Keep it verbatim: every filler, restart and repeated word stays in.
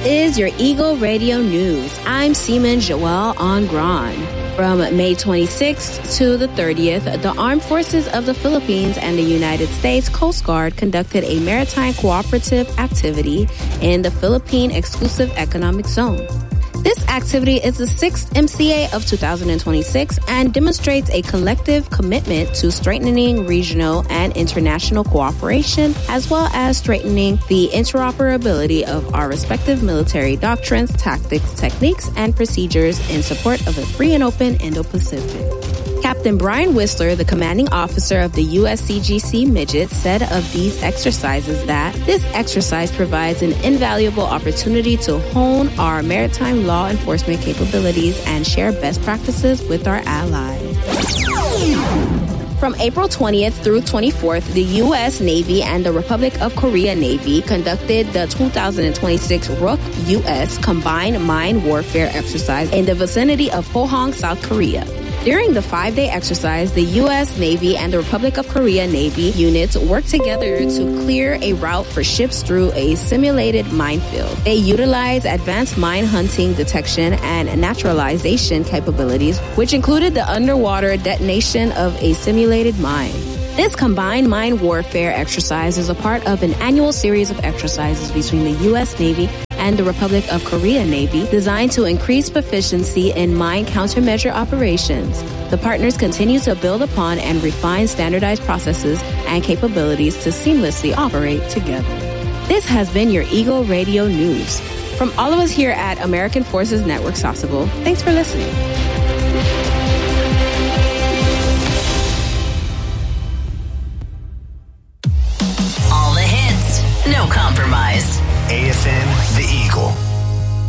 is your Eagle Radio News. I'm Seaman Joelle Angran. From May twenty-sixth to the thirtieth, the Armed Forces of the Philippines and the United States Coast Guard conducted a maritime cooperative activity in the Philippine Exclusive Economic Zone. This activity is the sixth M C A of two thousand twenty-six and demonstrates a collective commitment to strengthening regional and international cooperation, as well as strengthening the interoperability of our respective military doctrines, tactics, techniques, and procedures in support of a free and open Indo-Pacific. Captain Brian Whistler, the commanding officer of the U S C G C Midget, said of these exercises that this exercise provides an invaluable opportunity to hone our maritime law enforcement capabilities and share best practices with our allies. From April twentieth through twenty-fourth, the U S Navy and the Republic of Korea Navy conducted the two thousand twenty-six Rook U S Combined Mine Warfare Exercise in the vicinity of Pohang, South Korea. During the five-day exercise, the U S Navy and the Republic of Korea Navy units worked together to clear a route for ships through a simulated minefield. They utilized advanced mine hunting detection and naturalization capabilities, which included the underwater detonation of a simulated mine. This combined mine warfare exercise is a part of an annual series of exercises between the U S Navy and the Republic of Korea Navy designed to increase proficiency in mine countermeasure operations. The partners continue to build upon and refine standardized processes and capabilities to seamlessly operate together. This has been your Eagle Radio News. From all of us here at American Forces Network Sasebo, thanks for listening. All the hits, no compromise. A F M The Eagle.